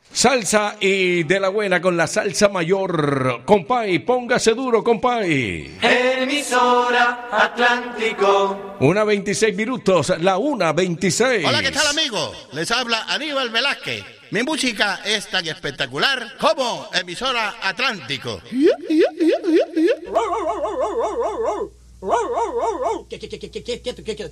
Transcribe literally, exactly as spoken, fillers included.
Salsa y de la buena con la salsa mayor. Compay, póngase duro, compay. Emisora Atlántico. Una veintiséis minutos, la una veintiséis. Hola, ¿qué tal, amigo? Les habla Aníbal Velázquez. Mi música es tan espectacular como Emisora Atlántico.